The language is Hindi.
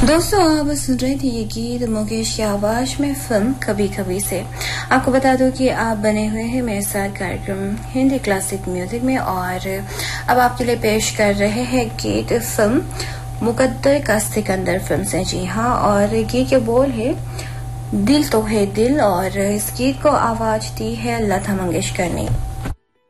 दोस्तों, आप सुन रहे थे ये गीत मुकेश की आवाज में फिल्म कभी कभी से। आपको बता दूं कि आप बने हुए हैं मेरे साथ कार्यक्रम हिंदी क्लासिक म्यूजिक में, और अब आपके लिए पेश कर रहे हैं गीत फिल्म मुकद्दर का सिकंदर फिल्म से। जी हाँ, और गीत के बोल है दिल तो है दिल, और इस गीत को आवाज दी है लता मंगेशकर ने।